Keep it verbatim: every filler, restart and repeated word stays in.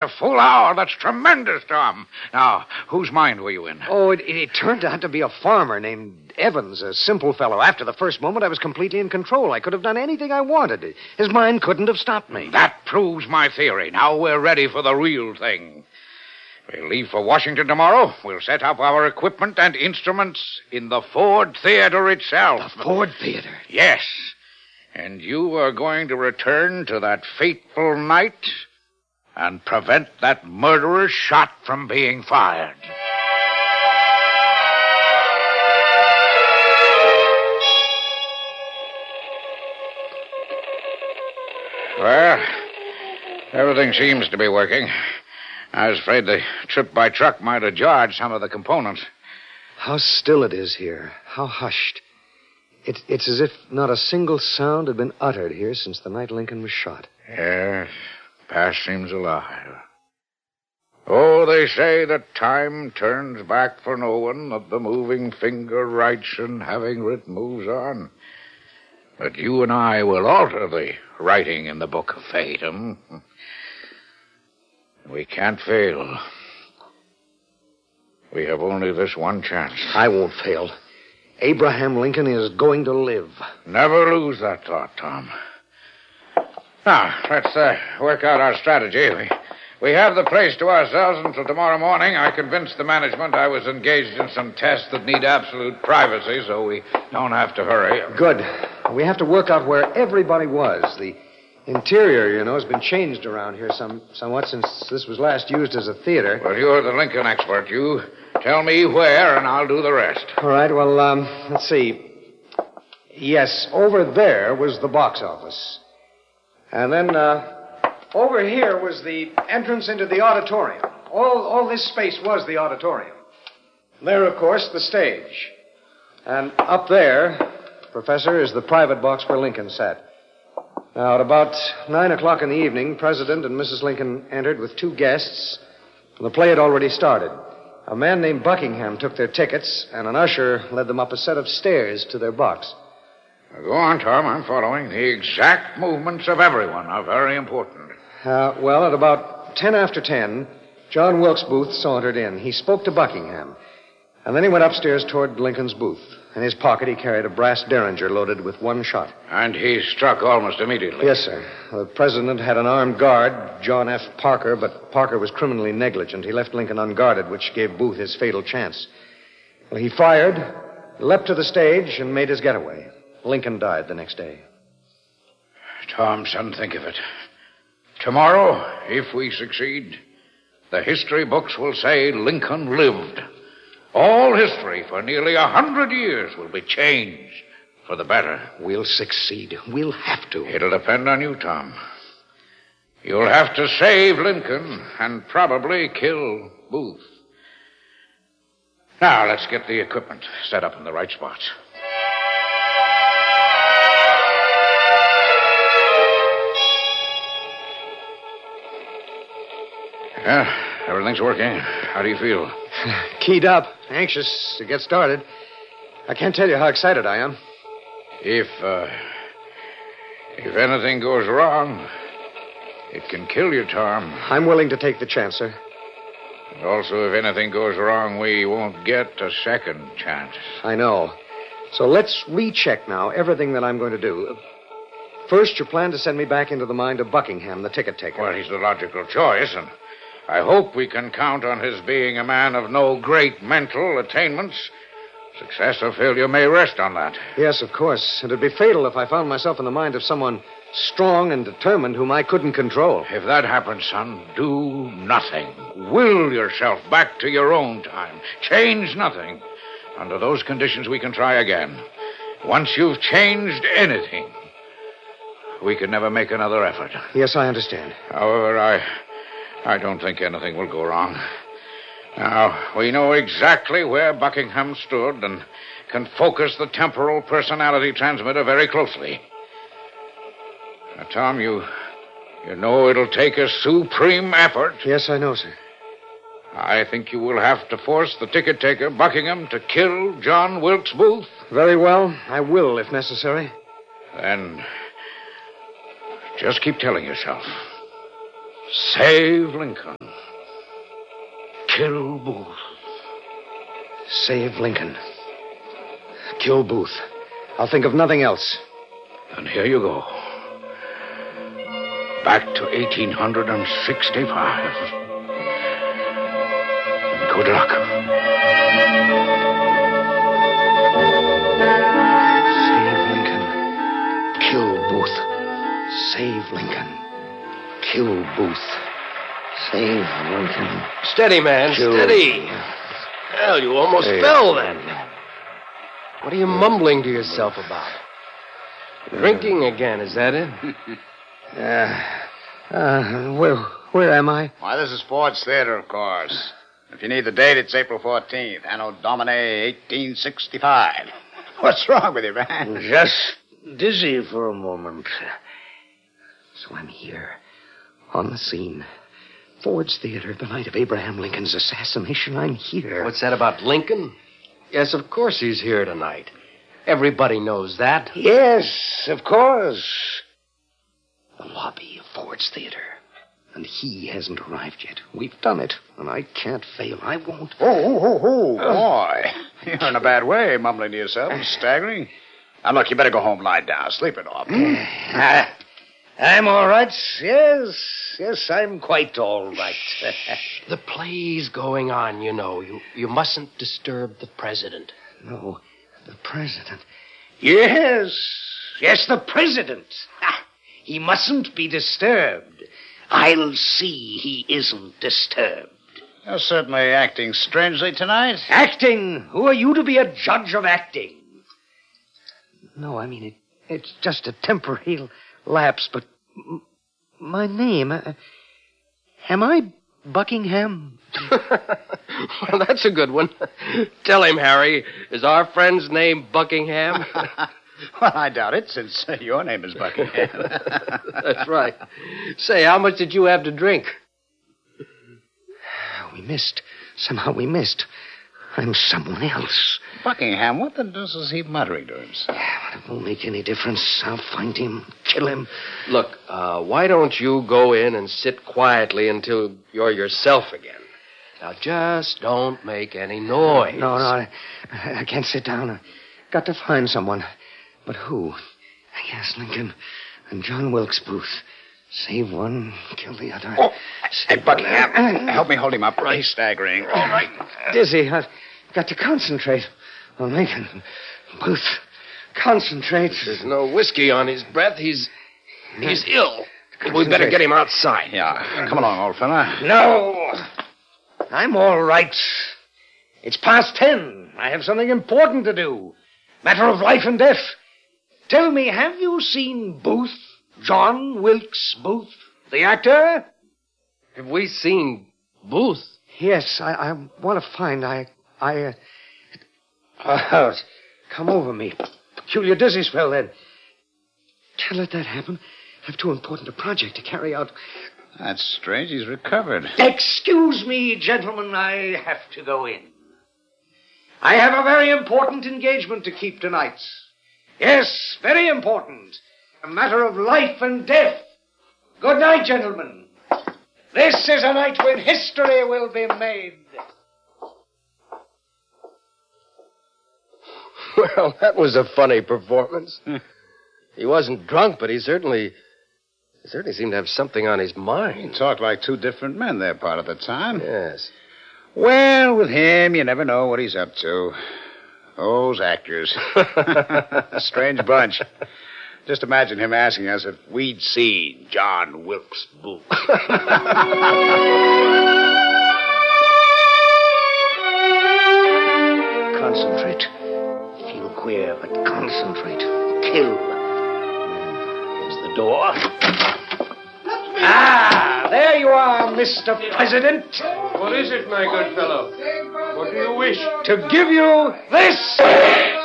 a full hour. That's tremendous, Tom. Now, whose mind were you in? Oh, it, it turned out to be a farmer named Evans, a simple fellow. After the first moment, I was completely in control. I could have done anything I wanted. His mind couldn't have stopped me. That proves my theory. Now we're ready for the real thing. We'll leave for Washington tomorrow. We'll set up our equipment and instruments in the Ford Theater itself. The Ford Theater? Yes. And you are going to return to that fateful night and prevent that murderer's shot from being fired. Well, everything seems to be working. I was afraid the trip by truck might have jarred some of the components. How still it is here. How hushed. It, it's as if not a single sound had been uttered here since the night Lincoln was shot. Yes, past seems alive. Oh, they say that time turns back for no one, that the moving finger writes and having writ moves on. But you and I will alter the writing in the book of fate, hmm? We can't fail. We have only this one chance. I won't fail. Abraham Lincoln is going to live. Never lose that thought, Tom. Now, let's uh, work out our strategy. We, we have the place to ourselves until tomorrow morning. I convinced the management I was engaged in some tests that need absolute privacy, so we don't have to hurry. Good. We have to work out where everybody was. The interior, you know, has been changed around here some, somewhat since this was last used as a theater. Well, you're the Lincoln expert. You tell me where, and I'll do the rest. All right, well, um, let's see. Yes, over there was the box office. And then, uh, over here was the entrance into the auditorium. All, all this space was the auditorium. There, of course, the stage. And up there, Professor, is the private box where Lincoln sat. Now, at about nine o'clock in the evening, President and Missus Lincoln entered with two guests. The play had already started. A man named Buckingham took their tickets, and an usher led them up a set of stairs to their box. Now, go on, Tom. I'm following. The exact movements of everyone are very important. Uh, well, at about ten after ten, John Wilkes Booth sauntered in. He spoke to Buckingham, and then he went upstairs toward Lincoln's booth. In his pocket, he carried a brass derringer loaded with one shot. And he struck almost immediately. Yes, sir. The president had an armed guard, John F. Parker, but Parker was criminally negligent. He left Lincoln unguarded, which gave Booth his fatal chance. Well, he fired, leapt to the stage, and made his getaway. Lincoln died the next day. Tom, son, think of it. Tomorrow, if we succeed, the history books will say Lincoln lived. All history for nearly a hundred years will be changed for the better. We'll succeed. We'll have to. It'll depend on you, Tom. You'll have to save Lincoln and probably kill Booth. Now, let's get the equipment set up in the right spots. Yeah, everything's working. How do you feel? Keyed up, anxious to get started. I can't tell you how excited I am. If, uh, if anything goes wrong, it can kill you, Tom. I'm willing to take the chance, sir. And also, if anything goes wrong, we won't get a second chance. I know. So let's recheck now everything that I'm going to do. First, you plan to send me back into the mind of Buckingham, the ticket taker. Well, he's the logical choice, and I hope we can count on his being a man of no great mental attainments. Success or failure may rest on that. Yes, of course. It'd be fatal if I found myself in the mind of someone strong and determined whom I couldn't control. If that happens, son, do nothing. Will yourself back to your own time. Change nothing. Under those conditions, we can try again. Once you've changed anything, we can never make another effort. Yes, I understand. However, I... I don't think anything will go wrong. Now, we know exactly where Buckingham stood and can focus the temporal personality transmitter very closely. Now, Tom, you, you know it'll take a supreme effort. Yes, I know, sir. I think you will have to force the ticket taker, Buckingham, to kill John Wilkes Booth. Very well. I will, if necessary. Then just keep telling yourself, Save Lincoln. Kill Booth. Save Lincoln. Kill Booth. I'll think of nothing else. And here you go. Back to eighteen sixty-five. Good luck. Save Lincoln. Kill Booth. Save Lincoln. Kill Booth. Save Lincoln. Steady, man. Kill. Steady. Hell, you almost Save fell then. What are you mumbling to yourself about? Drinking again, is that it? Uh, uh, where, where am I? Why, this is Ford's Theater, of course. If you need the date, it's April fourteenth, Anno Domini eighteen sixty-five. What's wrong with you, man? Just dizzy for a moment. So I'm here, on the scene. Ford's Theater, the night of Abraham Lincoln's assassination. I'm here. What's that about Lincoln? Yes, of course he's here tonight. Everybody knows that. Yes, of course. The lobby of Ford's Theater. And he hasn't arrived yet. We've done it, and I can't fail. I won't. Oh, oh, oh, oh, boy. You're in a bad way, mumbling to yourself and staggering. Now, look, you better go home, lie down, sleep it off. Uh, I'm all right. Yes, yes, I'm quite all right. The play's going on, you know. You, you mustn't disturb the president. No, the president. Yes, yes, the president. Ha, he mustn't be disturbed. I'll see he isn't disturbed. You're certainly acting strangely tonight. Acting? Who are you to be a judge of acting? No, I mean, it, it's just a temporary lapse, but m- my name... Uh, am I Buckingham? Well, that's a good one. Tell him, Harry, is our friend's name Buckingham? Well, I doubt it, since uh, your name is Buckingham. That's right. Say, how much did you have to drink? We missed. Somehow we missed. I'm someone else. Buckingham, what the deuce is he muttering to himself? It won't make any difference. I'll find him, kill him. Look, uh, why don't you go in and sit quietly until you're yourself again? Now, just don't make any noise. No, no, I, I can't sit down. I've got to find someone. But who? I guess Lincoln and John Wilkes Booth. Save one, kill the other. Oh, hey, Buckingham, help me hold him up. He's staggering. All right. Dizzy, I've got to concentrate on Lincoln. Booth, concentrate. There's no whiskey on his breath. He's he's ill. We better get him outside. Yeah, come along, old fella. No, I'm all right. It's past ten. I have something important to do. Matter of life and death. Tell me, have you seen Booth? John Wilkes Booth, the actor? Have we seen Booth? Yes, I, I want to find. I. I. Uh, uh, come over me. Peculiar dizzy spell, then. Can't let that happen. I have too important a project to carry out. That's strange. He's recovered. Excuse me, gentlemen. I have to go in. I have a very important engagement to keep tonight. Yes, very important. A matter of life and death. Good night, gentlemen. This is a night when history will be made. Well, that was a funny performance. He wasn't drunk, but he certainly... He certainly seemed to have something on his mind. He talked like two different men there part of the time. Yes. Well, with him, you never know what he's up to. Those actors. A strange bunch. Just imagine him asking us if we'd seen John Wilkes Booth. Concentrate. Feel queer, but concentrate. Kill. Here's the door. Ah, there you are, Mister President. What is it, my good fellow? What do you wish? To give you this.